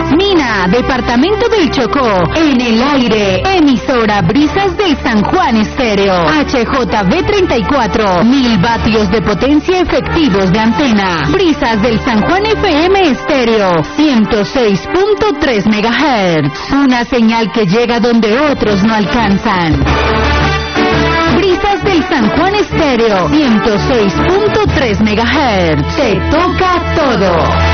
Mina, departamento del Chocó, en el aire, emisora Brisas del San Juan Estéreo, HJB 34, 1000 vatios de potencia efectivos de antena, Brisas del San Juan FM Estéreo, 106.3 MHz, una señal que llega donde otros no alcanzan. Brisas del San Juan Estéreo, 106.3 MHz, te toca todo.